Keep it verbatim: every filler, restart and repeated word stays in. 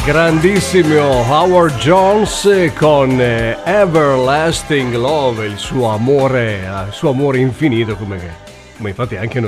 Grandissimo Howard Jones con eh, Everlasting Love, il suo amore, eh, il suo amore infinito, come, come infatti anche noi.